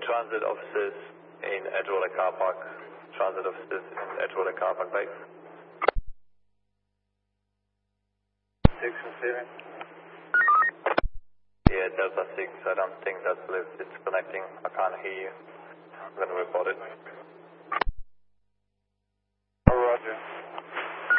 transit officers in Edgewater Car Park. Transit officers in Edgewater Car Park base. 6 and 7. Yeah, Delta 6, I don't think that's lift. It's connecting. I can't hear you. I'm going to report it. Roger.